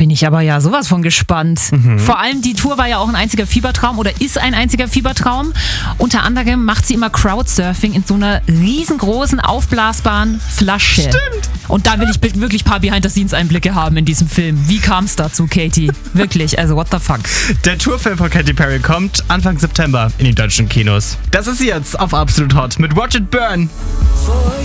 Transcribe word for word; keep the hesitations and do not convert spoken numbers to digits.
bin ich aber ja sowas von gespannt. Mhm. Vor allem die Tour war ja auch ein einziger Fiebertraum oder ist ein einziger Fiebertraum. Unter anderem macht sie immer Crowdsurfing in so einer riesengroßen, aufblasbaren Flasche. Stimmt. Und da will ich wirklich ein paar Behind-the-Scenes-Einblicke haben in diesem Film. Wie kam es dazu, Katie? Wirklich, also what the fuck? Der Tourfilm von Katy Perry kommt Anfang September in die deutschen Kinos. Das ist sie jetzt auf Absolut Hot mit Watch It Burn.